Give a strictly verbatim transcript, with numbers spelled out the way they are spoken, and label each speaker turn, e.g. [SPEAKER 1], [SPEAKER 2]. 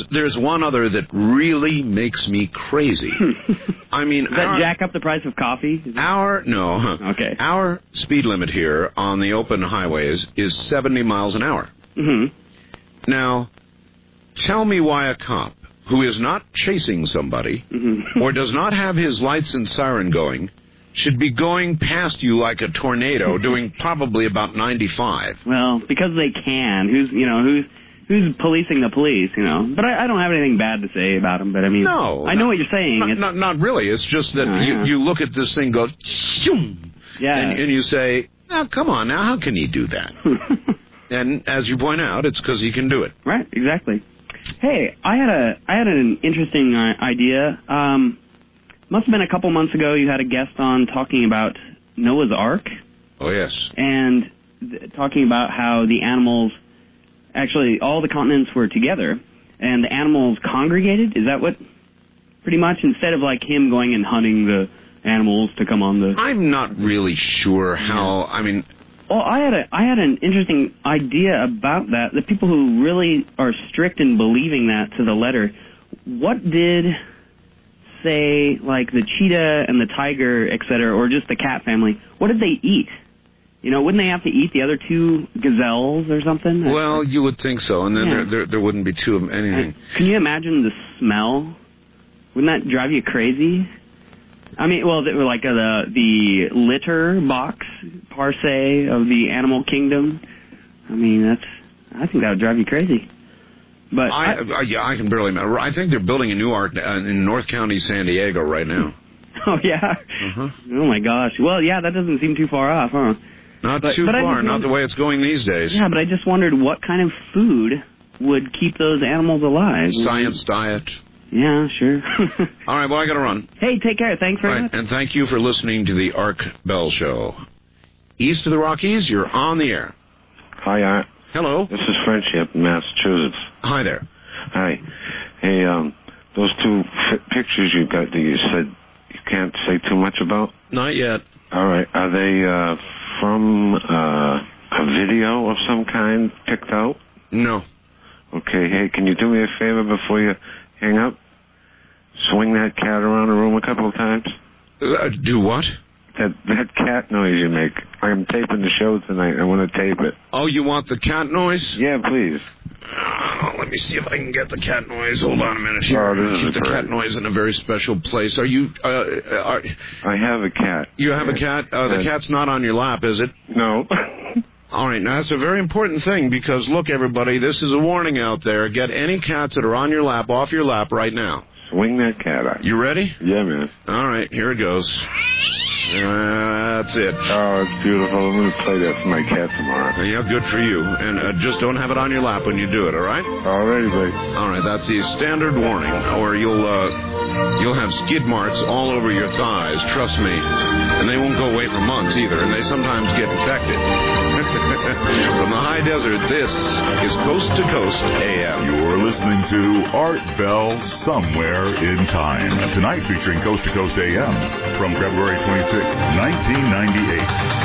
[SPEAKER 1] there's there's one other that really makes me crazy. I mean,
[SPEAKER 2] does that
[SPEAKER 1] our,
[SPEAKER 2] jack up the price of coffee?
[SPEAKER 1] Our no.
[SPEAKER 2] Okay.
[SPEAKER 1] Our speed limit here on the open highways is seventy miles an hour.
[SPEAKER 2] Mm-hmm.
[SPEAKER 1] Now, tell me why a cop who is not chasing somebody
[SPEAKER 2] mm-hmm.
[SPEAKER 1] or does not have his lights and siren going should be going past you like a tornado, doing probably about ninety-five.
[SPEAKER 2] Well, because they can. Who's you know who's who's policing the police? You know. But I, I don't have anything bad to say about them. But I mean,
[SPEAKER 1] no,
[SPEAKER 2] I know
[SPEAKER 1] not,
[SPEAKER 2] what you're saying.
[SPEAKER 1] Not,
[SPEAKER 2] it's,
[SPEAKER 1] not, not really. It's just that
[SPEAKER 2] oh,
[SPEAKER 1] you,
[SPEAKER 2] yeah.
[SPEAKER 1] you look at this thing go, shoom,
[SPEAKER 2] yeah,
[SPEAKER 1] and, and you say, "Now, come on, now, how can he do that?" And as you point out, it's because he can do it.
[SPEAKER 2] Right. Exactly. Hey, I had a I had an interesting uh, idea. Um, must have been a couple months ago. You had a guest on talking about Noah's Ark.
[SPEAKER 1] Oh yes.
[SPEAKER 2] And th- talking about how the animals, actually all the continents were together, and the animals congregated. Is that what? Pretty much, instead of like him going and hunting the animals to come on the.
[SPEAKER 1] I'm not really sure how. I mean.
[SPEAKER 2] Well, I had a I had an interesting idea about that. The people who really are strict in believing that to the letter, what did, say, like the cheetah and the tiger, et cetera, or just the cat family, what did they eat? You know, wouldn't they have to eat the other two gazelles or something?
[SPEAKER 1] Well, you would think so, and then
[SPEAKER 2] yeah.
[SPEAKER 1] there, there there wouldn't be two of anything.
[SPEAKER 2] Can you imagine the smell? Wouldn't that drive you crazy? I mean, well, the, like uh, the the litter box per se of the animal kingdom. I mean, that's. I think that would drive you crazy. But
[SPEAKER 1] I,
[SPEAKER 2] I,
[SPEAKER 1] I yeah, I can barely remember. I think they're building a new ark uh, in North County, San Diego, right now.
[SPEAKER 2] Oh yeah.
[SPEAKER 1] Uh-huh.
[SPEAKER 2] Oh my gosh. Well, yeah, that doesn't seem too far off, huh?
[SPEAKER 1] Not
[SPEAKER 2] but,
[SPEAKER 1] too
[SPEAKER 2] but
[SPEAKER 1] far.
[SPEAKER 2] Not
[SPEAKER 1] wondered, the way it's going these days.
[SPEAKER 2] Yeah, but I just wondered what kind of food would keep those animals alive.
[SPEAKER 1] Science diet.
[SPEAKER 2] Yeah, sure.
[SPEAKER 1] All right, well, I got to run.
[SPEAKER 2] Hey, take care. Thanks very
[SPEAKER 1] right,
[SPEAKER 2] much.
[SPEAKER 1] And thank you for listening to the Ark Bell Show. East of the Rockies, you're on the air.
[SPEAKER 3] Hi, Art.
[SPEAKER 1] Hello.
[SPEAKER 3] This is Frenchie up in Massachusetts.
[SPEAKER 1] Hi there.
[SPEAKER 3] Hi. Hey, um, those two f- pictures you got that you said you can't say too much about?
[SPEAKER 1] Not yet.
[SPEAKER 3] All right. Are they uh, from uh, a video of some kind picked out?
[SPEAKER 1] No.
[SPEAKER 3] Okay. Hey, can you do me a favor before you hang up? Swing that cat around the room a couple of times.
[SPEAKER 1] Uh, do what?
[SPEAKER 3] That that cat noise you make. I'm taping the show tonight. I want to tape it.
[SPEAKER 1] Oh, you want the cat noise?
[SPEAKER 3] Yeah, please.
[SPEAKER 1] Uh, let me see if I can get the cat noise. Hold on a minute here.
[SPEAKER 3] Oh, this
[SPEAKER 1] Keep
[SPEAKER 3] is
[SPEAKER 1] the
[SPEAKER 3] great.
[SPEAKER 1] cat noise in a very special place. Are you... Uh, are,
[SPEAKER 3] I have a cat.
[SPEAKER 1] you have a cat? Uh, the cat's not on your lap, is it?
[SPEAKER 3] No.
[SPEAKER 1] All right, now that's a very important thing because, look, everybody, this is a warning out there. Get any cats that are on your lap off your lap right now.
[SPEAKER 3] Swing that cat out.
[SPEAKER 1] You ready?
[SPEAKER 3] Yeah, man.
[SPEAKER 1] All right, here it goes. Uh, that's it.
[SPEAKER 3] Oh, it's beautiful. I'm going to play that for my cat tomorrow.
[SPEAKER 1] Yeah, good for you. And uh, just don't have it on your lap when you do it, all right?
[SPEAKER 3] All righty, buddy.
[SPEAKER 1] All right, that's the standard warning, or you'll uh, you'll have skid marks all over your thighs, trust me. And they won't go away for months either, and they sometimes get infected. From the high desert, this is Coast to Coast A M.
[SPEAKER 4] You're listening to Art Bell Somewhere in Time. Tonight featuring Coast to Coast A M from February twenty-sixth, nineteen ninety-eight.